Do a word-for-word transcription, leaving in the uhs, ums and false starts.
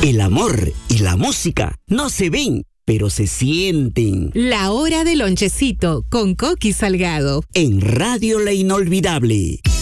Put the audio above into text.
El amor y la música no se ven, pero se sienten. La hora del lonchecito con Coqui Salgado. En Radio La Inolvidable.